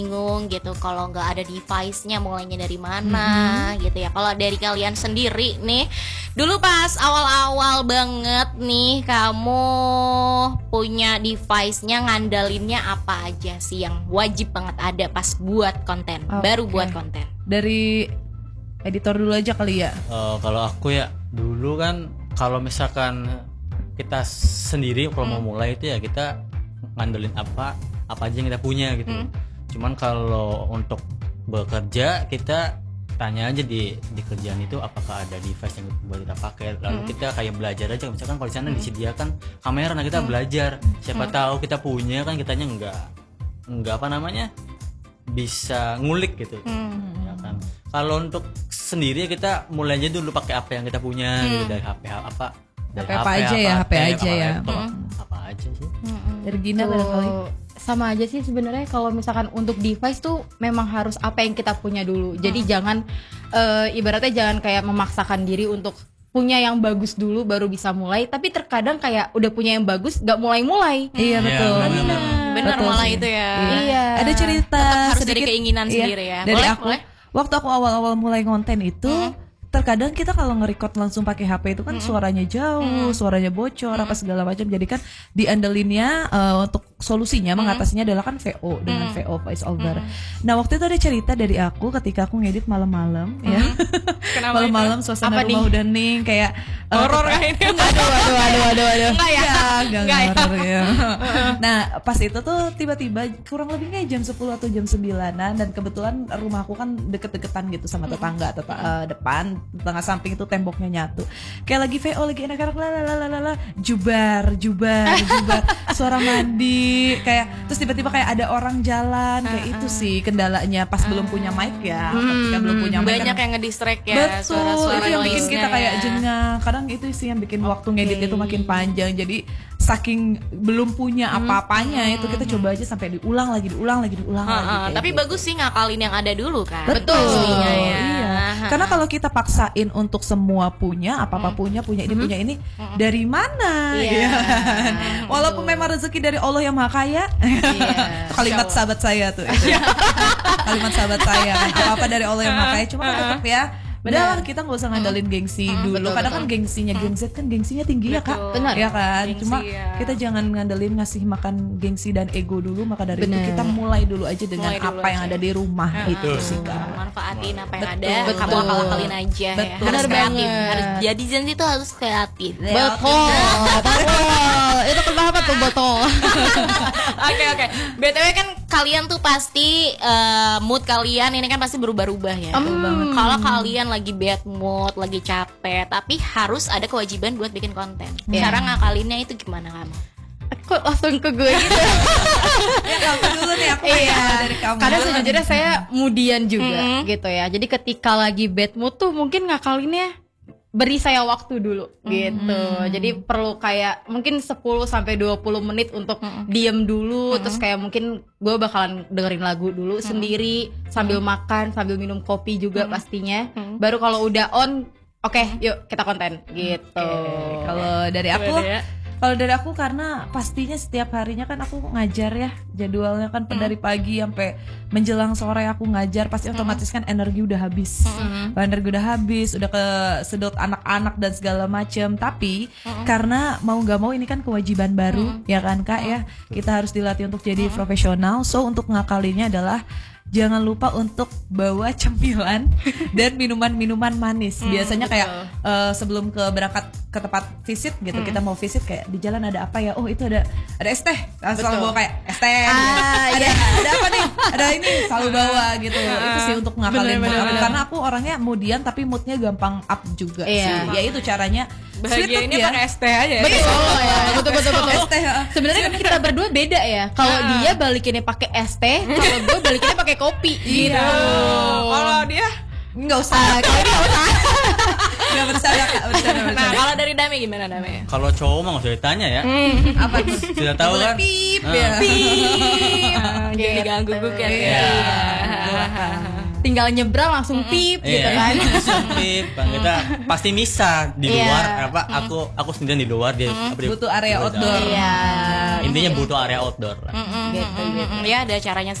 bingung gitu kalau nggak ada device-nya mulainya dari mana gitu ya. Kalau dari kalian sendiri nih, dulu pas awal-awal banget nih kamu punya device-nya, ngandalinnya apa aja sih yang wajib banget ada pas buat konten, baru buat konten? Dari editor dulu aja kali ya. Kalau aku ya dulu kan kalau misalkan kita sendiri kalau mau mulai itu ya kita ngandelin apa aja yang kita punya gitu. Cuman kalau untuk bekerja kita tanya aja di kerjaan itu apakah ada device yang buat kita pakai. Lalu kita kayak belajar aja, misalkan kalau di sana disediakan kamera, nah kita belajar. Siapa tahu kita punya kan, kitanya enggak apa namanya bisa ngulik gitu. Ya kan. Kalau untuk sendiri kita mulai aja dulu pakai apa yang kita punya gitu, dari HP apa. Dari HP aja ya, HP aja ya. Apa aja sih? Dari Gina barangkali. Sama aja sih sebenarnya. Kalau misalkan untuk device tuh memang harus apa yang kita punya dulu. Jadi jangan ibaratnya jangan kayak memaksakan diri untuk punya yang bagus dulu baru bisa mulai. Tapi terkadang kayak udah punya yang bagus gak mulai-mulai. Iya betul. Benar Betul malah sih. itu ya. Iya. Ada cerita Tetap harus sedikit dari keinginan sendiri ya. Dari Boleh, aku. boleh. Waktu aku awal-awal mulai konten itu terkadang kita kalau nge-record langsung pakai HP itu kan suaranya jauh, suaranya bocor apa segala macam. Jadi kan diandelinnya untuk solusinya mengatasinya adalah kan VO dengan VO voice over. Nah, waktu itu ada cerita dari aku ketika aku ngedit malam-malam ya. Malam-malam suasana Apa rumah nih? udah hening kayak Horor kayak ini. Aduh. Enggak ya? Enggak horor ya. Nah, pas itu tuh tiba-tiba kurang lebih kayak jam 10 atau jam 9-an, dan kebetulan rumahku kan deket-deketan gitu sama tetangga depan, tetangga samping itu temboknya nyatu. Kayak lagi VO lagi enak-enak lalalala jubar suara mandi kayak, terus tiba-tiba kayak ada orang jalan kayak itu sih kendalanya pas belum punya mic ya. Ketika belum punya mic Banyak kan, yang ngedistract ya. betul, Suara-suara itu yang bikin noise-nya kita kayak ya. jengah. Kadang itu sih yang bikin waktu ngedit itu makin panjang. Jadi saking belum punya apa-apanya itu kita coba aja sampai diulang lagi lagi. Tapi Gitu. bagus sih ngakalin yang ada dulu kan. Betul. Pastinya ya. Iya. Karena kalau kita paksain untuk semua punya apa punya ini dari mana? Iya. Iya kan? Walaupun memang rezeki dari Allah yang Maha Kaya. Itu kalimat sahabat saya tuh. Kalimat sahabat saya kan. Apa dari Allah yang Maha Kaya. Cuma kan tetap ya. Padahal kita nggak usah ngandalin gengsi dulu. Kadang kan gengsinya Gen Z kan gengsinya tinggi ya kak. Benar. Ya kan. Gengsi, Cuma ya. kita jangan ngandelin ngasih makan gengsi dan ego dulu. Maka dari itu Benar. kita mulai dulu aja dengan Mulai dulu apa yang aja. ada di rumah itu sih kak. Manfaatin apa yang Betul, ada, betul. kamu akal-akalin aja ya. Betul. Harus Benar kreatif. banget. Harus jadi Gen Z itu harus kreatif. Betul. Itu kenapa tuh botol? Oke. BTW kan kalian tuh pasti mood kalian ini kan pasti berubah-ubah ya. Kalau kalian lagi bad mood, lagi capek, tapi harus ada kewajiban buat bikin konten. Cara ngakalinnya itu gimana kamu? Kok langsung ke gue gitu? Ya kamu dulu nih, aku Iya. dari kamu. Karena sejujurnya saya mudian juga gitu ya. Jadi ketika lagi bad mood tuh mungkin ngakalinnya beri saya waktu dulu gitu. Jadi perlu kayak mungkin 10 sampai 20 menit untuk diem dulu, terus kayak mungkin gue bakalan dengerin lagu dulu sendiri sambil makan, sambil minum kopi juga pastinya. Baru kalau udah on, oke, yuk kita konten gitu. Kalau dari aku karena pastinya setiap harinya kan aku ngajar ya, jadwalnya kan dari pagi sampai menjelang sore aku ngajar, pasti otomatis kan energi udah habis. Energi udah habis, udah kesedot anak-anak dan segala macam. Tapi karena mau nggak mau ini kan kewajiban baru ya kan kak ya, kita harus dilatih untuk jadi profesional. So untuk ngakalinnya adalah jangan lupa untuk bawa cemilan dan minuman-minuman manis. Biasanya kayak sebelum berangkat ke tempat visit gitu, kita mau visit kayak di jalan ada apa ya? Oh itu ada es teh. Selalu bawa kayak es teh. Ada apa nih? Ada ini selalu bawa gitu. Itu sih untuk ngakalin mood aku. Karena aku orangnya moodian tapi moodnya gampang up juga sih. Ya itu caranya. Bahagia ini pakai es teh aja ya. Betul ya. Betul. Es teh. Sebenarnya kan kita berdua beda ya. Kalau dia balikinnya pakai es teh, kalau gue balikinnya pakai kopi gitu. Kalau dia Nggak usah. Kalau ini nggak usah. Nggak bercanda kak. Bercanda. Nah, kalau dari Dame gimana Dame? Kalau cowok mah nggak usah ditanya ya. Apa tuh? Sudah tahu kan? Pip ya. Jangan diganggu gue kan. Tinggal nyebrang langsung pip gitu kan. Pip, kita pasti misah di luar. Aku sendirian di luar dia. Butuh area outdoor. Iya. Intinya butuh area outdoor. Ya ada caranya